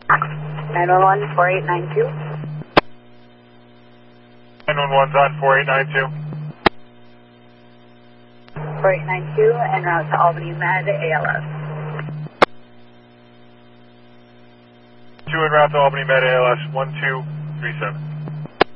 911 4892. 911's on 4892. 4892 en route to Albany Med ALS. 2 en route to Albany Med ALS 1237.